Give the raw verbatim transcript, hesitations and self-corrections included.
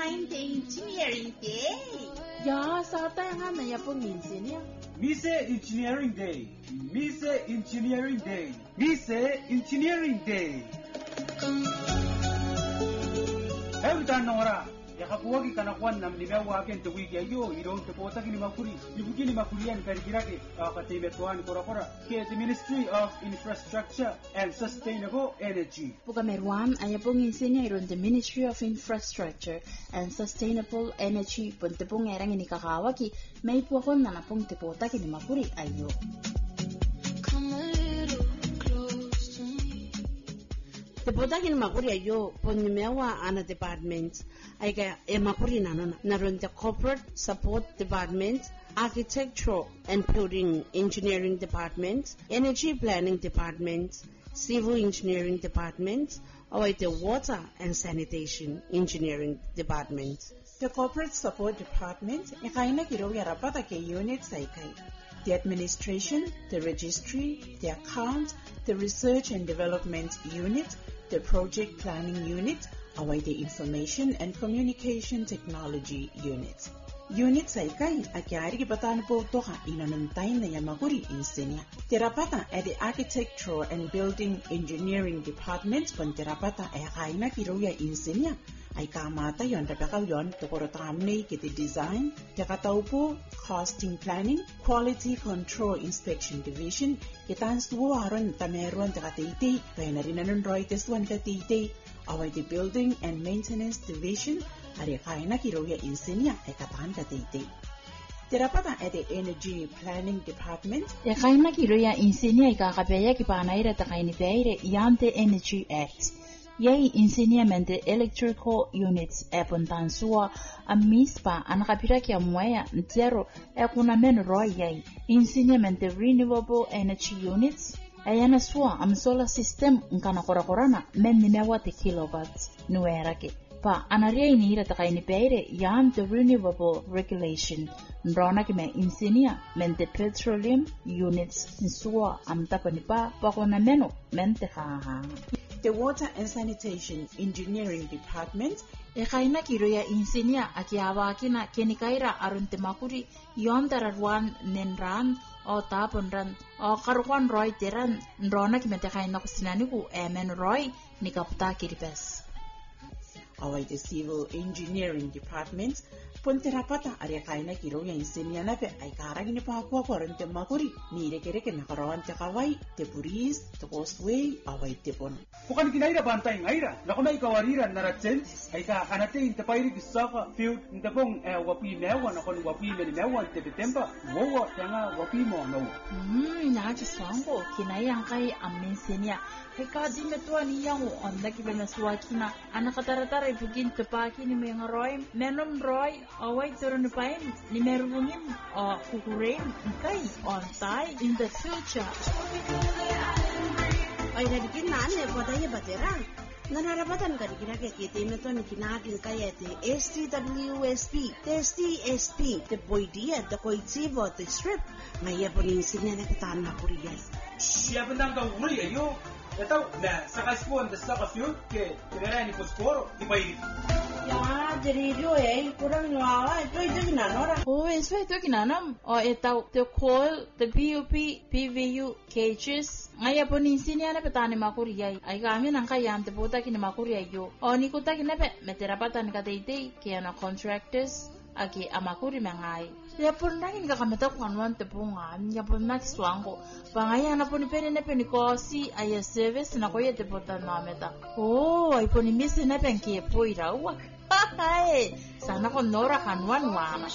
find the engineering day. Ya, sa tayo nga na yapong minsin niya. Mise Engineering Day. Mise Engineering Day. Mise Engineering Day. Every time Nora. Yakapuwagi kanakuan nam limewa aken te wiki ayo iro te pota kini makuri ibugini makurian karigirake akatimetuan kora-kora ke the Ministry of Infrastructure and Sustainable Energy. Pugamerwan ay pong insinya iron the Ministry of Infrastructure and Sustainable Energy punte pong erang ini kakawaki may puakon na napong te pota kini makuri ayo. Te pota kini makuri ayo ponimewa ana department aiga e makuri nana naron the Corporate Support Department, Architectural and Building Engineering Department, Energy Planning Department, Civil Engineering Department, or the Water and Sanitation Engineering Department. The Corporate Support Department ikaina kiro yarapata ke units aikai. The Administration, the Registry, the Account, the Research and Development Unit, the Project Planning Unit, away the Information and Communication Technology Unit. Unit saikai akiari kipatan po toka inanantay na yamakuri insenya. Terapata at the Architectural and Building Engineering Department pon terapata ay kaina kiruya insenya. Ay kamata yon tapakaw yon tukorotamne kiti design, takataupo, costing planning, quality control inspection division, kitan suwaron tameron takatiti, kaya na rin nanon roites wan katiti, away the building and maintenance division, ari kaya na kiruya insenya ay katan katiti. Terapata at the Energy Planning Department, ya kaya na kiruya insenya ay kakapaya kipanaira takainipaire yante Energy Act. Yay enseñamiento electrical units epontan sua a mispa anakapira kia mwaya ntero e kuna men roy yay enseñamiento renewable energy units ayana sua am solar system nkana korakorana men nimewa te kilowatts nuerake pa anaria ini rata kaini peire yam the renewable regulation ndrona kime enseña mente petroleum units sua am tapanipa pa kona meno mente ha. The Water and Sanitation Engineering Department ekaina kiroya insinia akiawa akina kenikaira arunte makuri yondararwan nenran o taponran o karwan roy teran ndrona kimetekaina kusinaniku emen roy nikapta kiripes. Away the Civil Engineering Department ponterapata ariakaina kiroya insinia nape ay karagini pa ako korente makuri ni rekereke nakarawan te kawai te puris te causeway away te pon. Bukan kinaira bantay ngaira nakuna ikawariran naratsen ay ka anate intapairi kisaka field intapong wapi mewa nakon wapi meni mewa te betempa wowa tanga wapi mo no. Hmm naji swango kinayang kay aminsinia heka di metua niyang onda kibena swakina anakataratara ibugin tepaki ni mga roy menon roy away turun pain ni merungin o kukurin kay on time in the future. Ay nagiging naan eh, padanya batera. Nanarapatan ka rin kinakikita ito ni kinakin kaya te S T W S P, te S T S P, te boydia, te koitibo, te strip. Ngaya po rin sinya na kitaan na kuriyan. Siya bentang kau uri ayo. Ito na sakaspon the saka field ke tinera ni posporo ipairi. Ya, jadi itu eh kurang ngawa itu itu kinanora. Oh, eso itu kinanam. O ito the coil, the P U P, P V U cages. Ngaya po ni sinya na petani makuriya. Ay kami nang kaya ante puta kini makuriya yo. O ni kuta kini pe meterapatan kataitay kaya na contractors aki amakuri mengai. Ya pun nangin ka kami tahu kanuan tepungan. Ya pun nak suangko. Pangaya na po ni pene na pe ni kosi aya service na koya teputa na meta. Oh, ay po ni misi na pe ang kiye po irawa. Hai, sana ko nora kanuan wana.